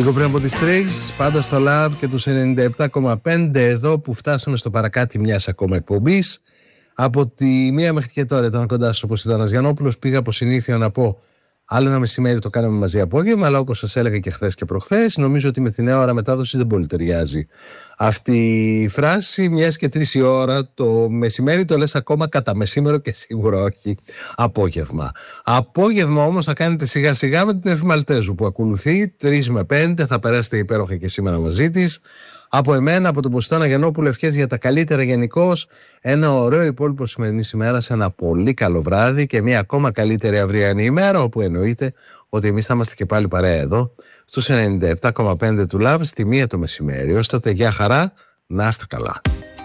Λίγο πριν από τις 3, πάντα στο Love και τους 97,5 εδώ που φτάσαμε στο παρακάτι μιας ακόμα εκπομπής. Από τη μία μέχρι και τώρα ήταν κοντά σας όπως ήταν ο Γιαννόπουλος. Πήγα από συνήθεια να πω άλλο ένα μεσημέρι το κάναμε μαζί απόγευμα, αλλά όπως σας έλεγα και χθες και προχθές, νομίζω ότι με τη νέα ώρα μετάδοση δεν πολύ ταιριάζει αυτή η φράση. Μιας και 3 η ώρα το μεσημέρι το λες ακόμα κατά μεσήμερο και σίγουρα όχι απόγευμα. Απόγευμα όμως θα κάνετε σιγά σιγά με την Εφημαλτέζου που ακολουθεί 3 με 5. Θα περάσετε υπέροχα και σήμερα μαζί της. Από εμένα, από τον Ποστάνα Γιαννόπουλο, ευχές για τα καλύτερα γενικώς. Ένα ωραίο υπόλοιπο σημερινή ημέρα, σε ένα πολύ καλό βράδυ και μια ακόμα καλύτερη αυριανή ημέρα, όπου εννοείται ότι εμείς θα είμαστε και πάλι παρέα εδώ στους 97,5 του Love στη 1 το μεσημέρι. Ως τότε, γεια χαρά, να είστε καλά.